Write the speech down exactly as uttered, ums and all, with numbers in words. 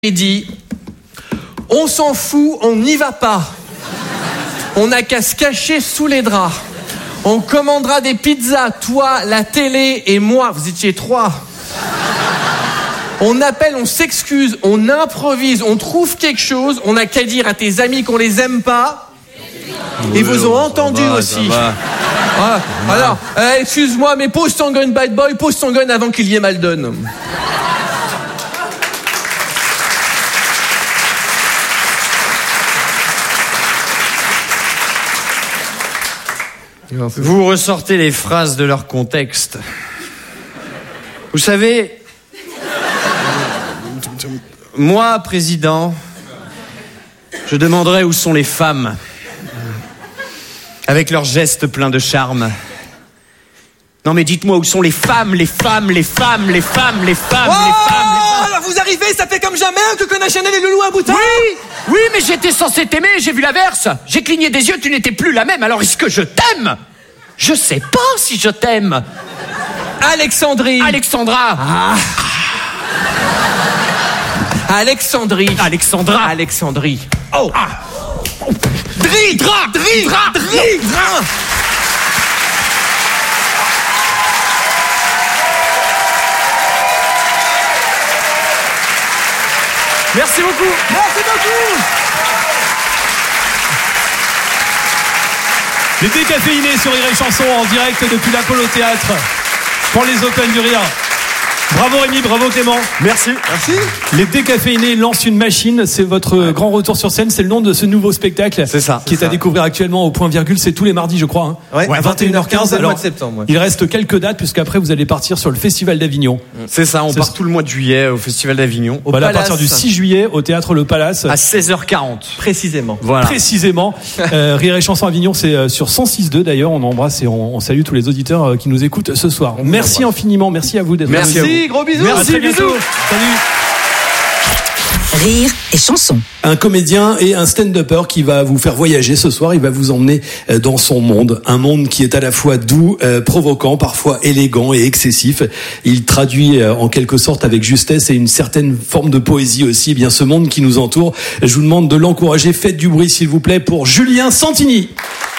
Midi, on s'en fout, on n'y va pas. On n'a qu'à se cacher sous les draps. On commandera des pizzas, toi, la télé et moi. Vous étiez trois. On appelle, on s'excuse, on improvise, on trouve quelque chose. On n'a qu'à dire à tes amis qu'on les aime pas. Ils vous ont entendu va, aussi. Ah, alors, euh, excuse-moi, mais pose ton gun, bad boy, pose ton gun avant qu'il y ait mal donne. Vous ressortez les phrases de leur contexte. Vous savez, moi, président, je demanderais où sont les femmes, avec leurs gestes pleins de charme. Non mais dites-moi où sont les femmes, les femmes, les femmes, les femmes, les femmes, oh les femmes, les femmes. Vous arrivez, ça fait comme jamais que Conan Chanel et le loup à bouton. Oui, oui, mais j'étais censé t'aimer, j'ai vu l'inverse. J'ai cligné des yeux, tu n'étais plus la même, alors est-ce que je t'aime? Je sais pas si je t'aime. Alexandrie. Alexandra. Ah. Alexandrie. Alexandra. Alexandrie. Oh. Ah. Dri. Dra. Dri. Dra. Dri. Dra. Merci beaucoup. Merci beaucoup. Les décaféinés sur Rire et Chanson en direct depuis l'Apollo Théâtre pour les Open du Rire. Bravo Rémi, bravo Clément. Merci. Merci. Les décaféinés lancent une machine, c'est votre ouais. grand retour sur scène, c'est le nom de ce nouveau spectacle. C'est ça. Qui c'est est à ça. découvrir actuellement au Point Virgule, c'est tous les mardis je crois. Hein. Ouais, ouais, vingt et une heures quinze. Alors, mois de septembre. Ouais. Il reste quelques dates puisqu'après vous allez partir sur le Festival d'Avignon. C'est ça, on c'est part ça. tout le mois de juillet au Festival d'Avignon. Voilà, à partir du six juillet au Théâtre Le Palace. À seize heures quarante. Précisément. Voilà. Précisément. euh, Rire et Chanson Avignon, c'est euh, sur cent six deux d'ailleurs. On embrasse et on, on salue tous les auditeurs euh, qui nous écoutent ce soir. On merci infiniment, merci à vous d'être merci là. Merci, gros bisous. Merci, bisous. Salut. Rire et Chanson. Un comédien et un stand-upper qui va vous faire voyager ce soir. Il va vous emmener dans son monde. Un monde qui est à la fois doux, euh, provoquant, parfois élégant et excessif. Il traduit euh, en quelque sorte avec justesse et une certaine forme de poésie aussi, eh bien ce monde qui nous entoure. Je vous demande de l'encourager. Faites du bruit s'il vous plaît pour Julien Santini.